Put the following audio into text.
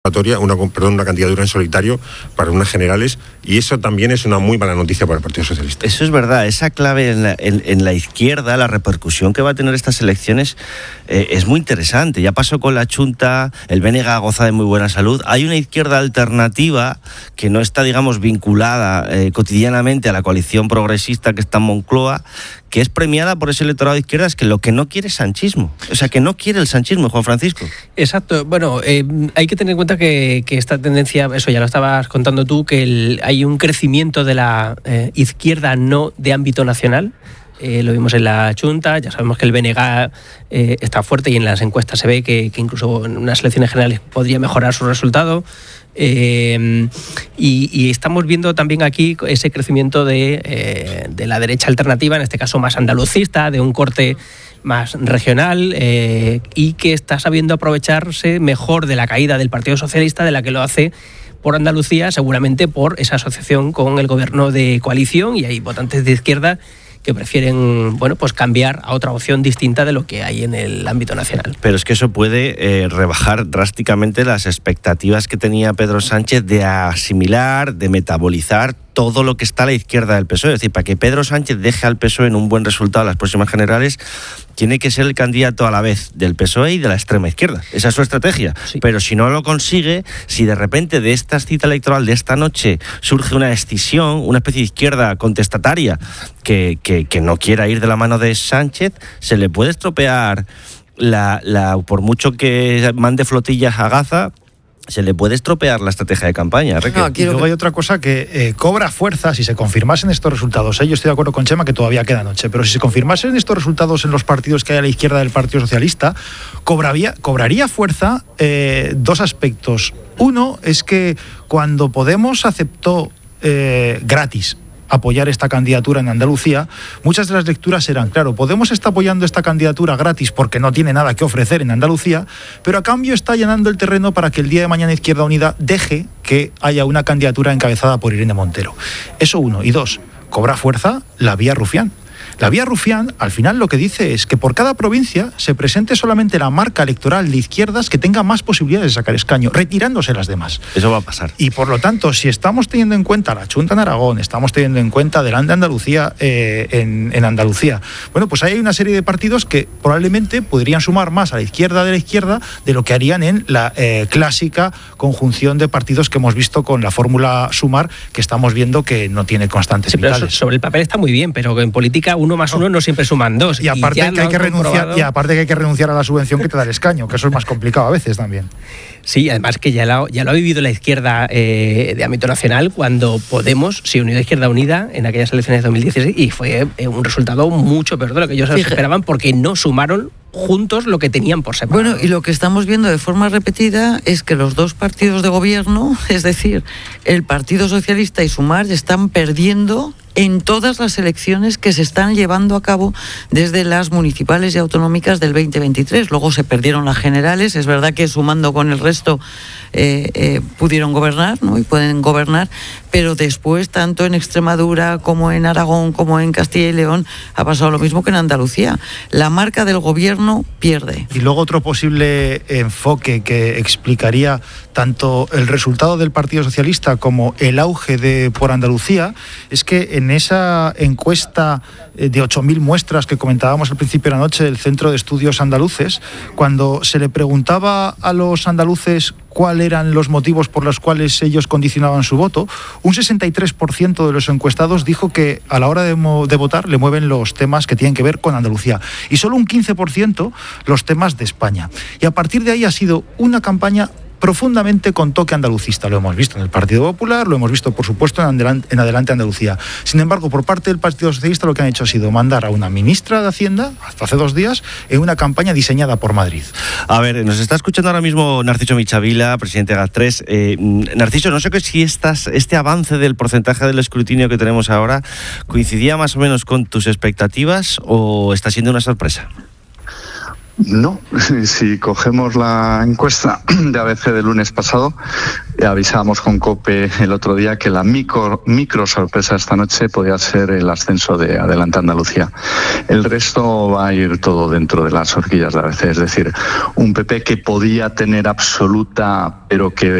una candidatura en solitario para unas generales, y eso también es una muy mala noticia para el Partido Socialista. Eso es verdad, esa clave en la izquierda, la repercusión que va a tener estas elecciones es muy interesante. Ya pasó con la Chunta, el BNG goza de muy buena salud. Hay una izquierda alternativa que no está, digamos, vinculada cotidianamente a la coalición progresista que está en Moncloa, que es premiada por ese electorado de izquierdas que lo que no quiere es sanchismo. O sea, que no quiere el sanchismo, Juan Francisco. Exacto. Bueno, hay que tener en cuenta que esta tendencia, eso ya lo estabas contando tú, que hay un crecimiento de la izquierda no de ámbito nacional. Lo vimos en la Chunta, ya sabemos que el BNG está fuerte y en las encuestas se ve que incluso en unas elecciones generales podría mejorar su resultado. Y estamos viendo también aquí ese crecimiento de la derecha alternativa, en este caso más andalucista, de un corte más regional, y que está sabiendo aprovecharse mejor de la caída del Partido Socialista, de la que lo hace por Andalucía, seguramente por esa asociación con el gobierno de coalición, y hay votantes de izquierda que prefieren, bueno, pues cambiar a otra opción distinta de lo que hay en el ámbito nacional. Pero es que eso puede rebajar drásticamente las expectativas que tenía Pedro Sánchez de asimilar, de metabolizar todo lo que está a la izquierda del PSOE. Es decir, para que Pedro Sánchez deje al PSOE en un buen resultado en las próximas generales, tiene que ser el candidato a la vez del PSOE y de la extrema izquierda. Esa es su estrategia. Sí. Pero si no lo consigue, si de repente de esta cita electoral de esta noche surge una escisión, una especie de izquierda contestataria que no quiera ir de la mano de Sánchez, se le puede estropear por mucho que mande flotillas a Gaza, se le puede estropear la estrategia de campaña. Y luego hay otra cosa que cobra fuerza si se confirmasen estos resultados. Yo estoy de acuerdo con Chema que todavía queda noche, pero si se confirmasen estos resultados en los partidos que hay a la izquierda del Partido Socialista, cobraría fuerza dos aspectos. Uno es que cuando Podemos aceptó gratis apoyar esta candidatura en Andalucía, muchas de las lecturas eran, claro, Podemos está apoyando esta candidatura gratis porque no tiene nada que ofrecer en Andalucía, pero a cambio está allanando el terreno para que el día de mañana Izquierda Unida deje que haya una candidatura encabezada por Irene Montero. Eso uno. Y dos, cobra fuerza la vía Rufián. La vía Rufián, al final, lo que dice es que por cada provincia se presente solamente la marca electoral de izquierdas que tenga más posibilidades de sacar escaño, retirándose las demás. Eso va a pasar. Y por lo tanto, si estamos teniendo en cuenta la Chunta en Aragón, estamos teniendo en cuenta Adelante Andalucía en Andalucía, bueno, pues ahí hay una serie de partidos que probablemente podrían sumar más a la izquierda de lo que harían en la clásica conjunción de partidos que hemos visto con la fórmula Sumar, que estamos viendo que no tiene constantes vitales. Pero sobre el papel está muy bien, pero en política 1 más 1 no siempre suman 2. Y aparte que hay que renunciar a la subvención que te da el escaño, que eso es más complicado a veces también. Sí, además que ya lo ha vivido la izquierda de ámbito nacional cuando Podemos se unió a Izquierda Unida en aquellas elecciones de 2016 y fue un resultado mucho peor de lo que ellos esperaban, porque no sumaron juntos lo que tenían por separado. Bueno, y lo que estamos viendo de forma repetida es que los dos partidos de gobierno, es decir, el Partido Socialista y Sumar, están perdiendo en todas las elecciones que se están llevando a cabo desde las municipales y autonómicas del 2023. Luego se perdieron las generales, es verdad que sumando con el resto pudieron gobernar, ¿no? Y pueden gobernar, pero después tanto en Extremadura como en Aragón como en Castilla y León ha pasado lo mismo que en Andalucía. La marca del gobierno pierde. Y luego otro posible enfoque que explicaría tanto el resultado del Partido Socialista como el auge de Por Andalucía es que en esa encuesta de 8.000 muestras que comentábamos al principio de la noche del Centro de Estudios Andaluces, cuando se le preguntaba a los andaluces cuáles eran los motivos por los cuales ellos condicionaban su voto, un 63% de los encuestados dijo que a la hora de votar le mueven los temas que tienen que ver con Andalucía y solo un 15% los temas de España. Y a partir de ahí ha sido una campaña profundamente con toque andalucista. Lo hemos visto en el Partido Popular, lo hemos visto, por supuesto, en Adelante Andalucía. Sin embargo, por parte del Partido Socialista lo que han hecho ha sido mandar a una ministra de Hacienda, hasta hace 2 días, en una campaña diseñada por Madrid. A ver, nos está escuchando ahora mismo Narciso Michavila, presidente de GAT3. Narciso, no sé si este avance del porcentaje del escrutinio que tenemos ahora coincidía más o menos con tus expectativas o está siendo una sorpresa. No, si cogemos la encuesta de ABC del lunes pasado, avisábamos con COPE el otro día que la micro sorpresa esta noche podía ser el ascenso de Adelante Andalucía. El resto va a ir todo dentro de las horquillas de ABC, es decir, un PP que podía tener absoluta, pero que